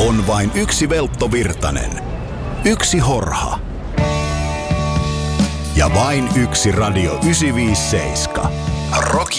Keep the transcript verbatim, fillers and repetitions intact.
On vain yksi Veltto Virtanen. Yksi Horha. Ja vain yksi Radio yhdeksänsataaviisikymmentäseitsemän. Rock